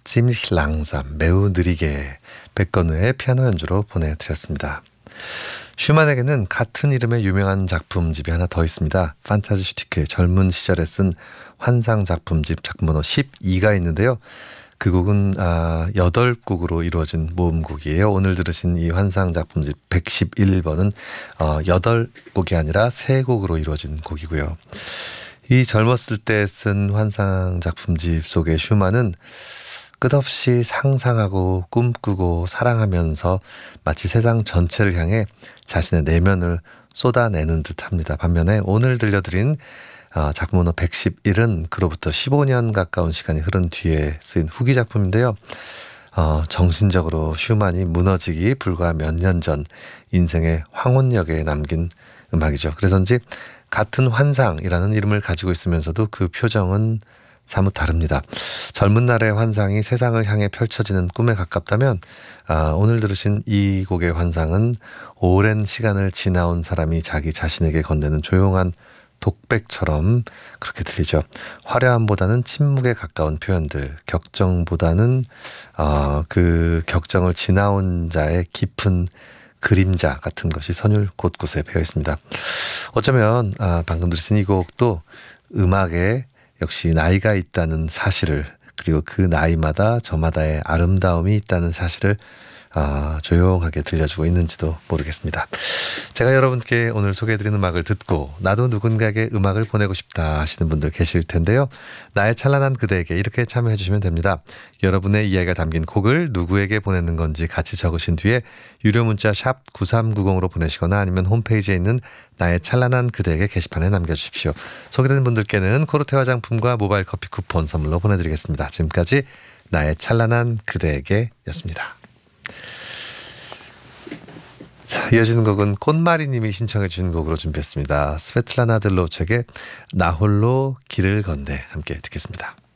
ziemlich langsam, 매우 느리게 백건우의 피아노 연주로 보내드렸습니다. 슈만에게는 같은 이름의 유명한 작품집이 하나 더 있습니다. 판타지 슈티크의 젊은 시절에 쓴 환상 작품집 작품번호 12가 있는데요. 그 곡은 8곡으로 이루어진 모음곡이에요. 오늘 들으신 이 환상 작품집 111번은 8곡이 아니라 3곡으로 이루어진 곡이고요. 이 젊었을 때 쓴 환상 작품집 속의 슈만은 끝없이 상상하고 꿈꾸고 사랑하면서 마치 세상 전체를 향해 자신의 내면을 쏟아내는 듯합니다. 반면에 오늘 들려드린 작품번호 111은 그로부터 15년 가까운 시간이 흐른 뒤에 쓰인 후기 작품인데요. 정신적으로 슈만이 무너지기 불과 몇 년 전 인생의 황혼역에 남긴 음악이죠. 그래서인지 같은 환상이라는 이름을 가지고 있으면서도 그 표정은 사뭇 다릅니다. 젊은 날의 환상이 세상을 향해 펼쳐지는 꿈에 가깝다면 오늘 들으신 이 곡의 환상은 오랜 시간을 지나온 사람이 자기 자신에게 건네는 조용한 독백처럼 그렇게 들리죠. 화려함보다는 침묵에 가까운 표현들, 격정보다는 그 격정을 지나온 자의 깊은 그림자 같은 것이 선율 곳곳에 배어 있습니다. 어쩌면 방금 들으신 이 곡도 음악에 역시 나이가 있다는 사실을, 그리고 그 나이마다 저마다의 아름다움이 있다는 사실을 조용하게 들려주고 있는지도 모르겠습니다. 제가 여러분께 오늘 소개해드린 음악을 듣고 나도 누군가에게 음악을 보내고 싶다 하시는 분들 계실 텐데요. 나의 찬란한 그대에게 이렇게 참여해 주시면 됩니다. 여러분의 이야기가 담긴 곡을 누구에게 보내는 건지 같이 적으신 뒤에 유료 문자 샵 9390으로 보내시거나 아니면 홈페이지에 있는 나의 찬란한 그대에게 게시판에 남겨주십시오. 소개된 분들께는 코르테 화장품과 모바일 커피 쿠폰 선물로 보내드리겠습니다. 지금까지 나의 찬란한 그대에게 였습니다. 자, 이어지는 곡은 꽃마리님이 신청해 주신 곡으로 준비했습니다. 스베틀라나 들로첵의 나 홀로 길을 건네 함께 듣겠습니다.